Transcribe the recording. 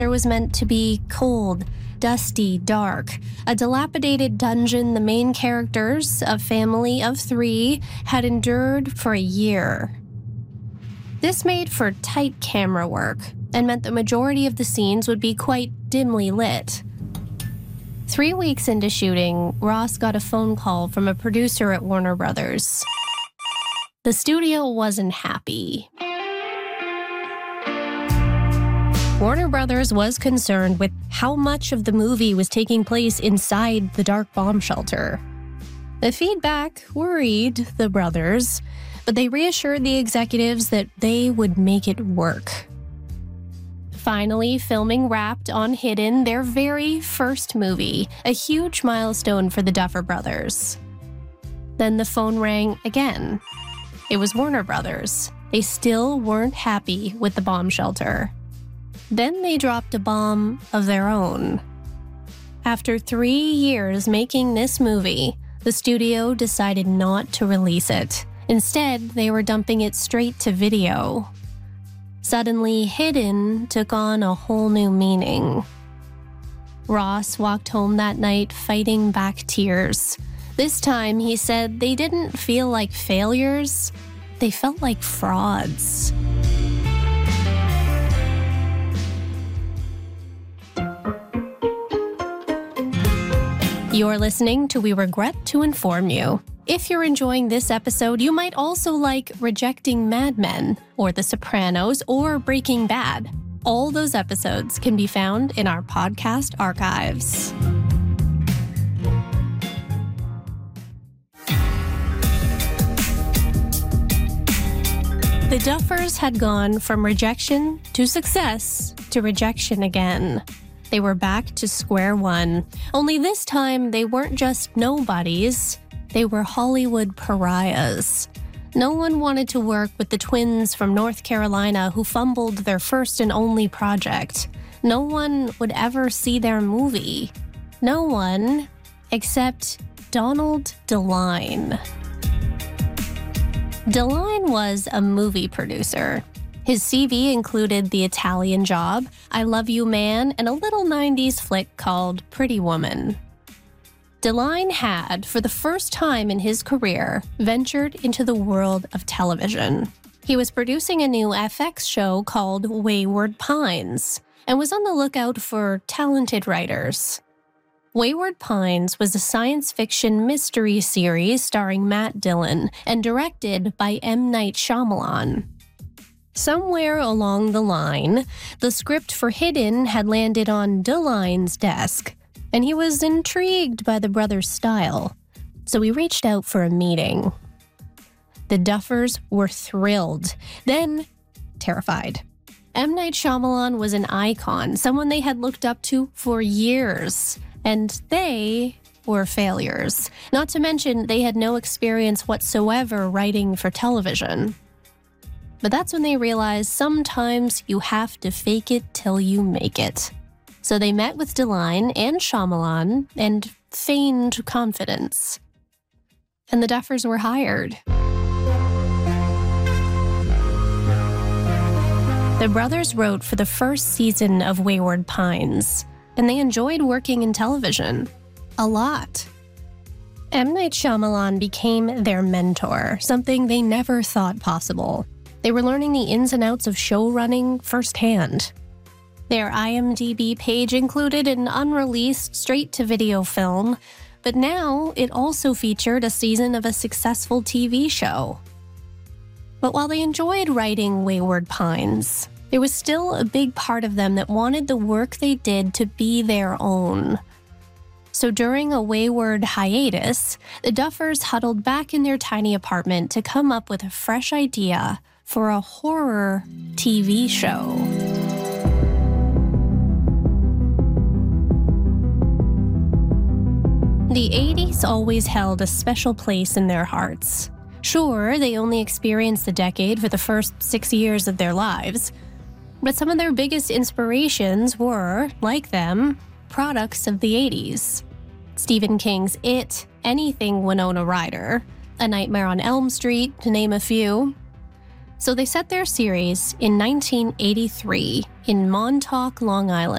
was meant to be cold, dusty, dark, a dilapidated dungeon the main characters, a family of 3, had endured for a year. This made for tight camera work and meant the majority of the scenes would be quite dimly lit. 3 weeks into shooting, Ross got a phone call from a producer at Warner Brothers. The studio wasn't happy. Warner Brothers was concerned with how much of the movie was taking place inside the dark bomb shelter. The feedback worried the brothers, but they reassured the executives that they would make it work. Finally, filming wrapped on Hidden, their very first movie, a huge milestone for the Duffer Brothers. Then the phone rang again. It was Warner Brothers. They still weren't happy with the bomb shelter. Then they dropped a bomb of their own. After 3 years making this movie, the studio decided not to release it. Instead, they were dumping it straight to video. Suddenly, Hidden took on a whole new meaning. Ross walked home that night fighting back tears. This time, he said they didn't feel like failures, they felt like frauds. You're listening to We Regret to Inform You. If you're enjoying this episode, you might also like Rejecting Mad Men, or The Sopranos, or Breaking Bad. All those episodes can be found in our podcast archives. The Duffers had gone from rejection to success to rejection again. They were back to square one, only this time they weren't just nobodies, they were Hollywood pariahs. No one wanted to work with the twins from North Carolina who fumbled their first and only project. No one would ever see their movie. No one except Donald DeLine. DeLine was a movie producer. His CV included The Italian Job, I Love You Man, and a little 90s flick called Pretty Woman. DeLine had, for the first time in his career, ventured into the world of television. He was producing a new FX show called Wayward Pines, and was on the lookout for talented writers. Wayward Pines was a science fiction mystery series starring Matt Dillon and directed by M. Night Shyamalan. Somewhere along the line, the script for Hidden had landed on DeLine's desk, and he was intrigued by the brothers' style, so he reached out for a meeting. The Duffers were thrilled, then terrified. M. Night Shyamalan was an icon, someone they had looked up to for years, and they were failures. Not to mention, they had no experience whatsoever writing for television. But that's when they realized sometimes you have to fake it till you make it. So they met with DeLine and Shyamalan and feigned confidence. And the Duffers were hired. The brothers wrote for the first season of Wayward Pines, and they enjoyed working in television. A lot. M. Night Shyamalan became their mentor, something they never thought possible. They were learning the ins and outs of show running firsthand. Their IMDb page included an unreleased straight-to-video film, but now it also featured a season of a successful TV show. But while they enjoyed writing Wayward Pines, there was still a big part of them that wanted the work they did to be their own. So during a Wayward hiatus, the Duffers huddled back in their tiny apartment to come up with a fresh idea for a horror TV show. The 80s always held a special place in their hearts. Sure, they only experienced the decade for the first 6 years of their lives, but some of their biggest inspirations were, like them, products of the 80s. Stephen King's It, anything Winona Ryder, A Nightmare on Elm Street, to name a few. So they set their series in 1983 in Montauk, Long Island.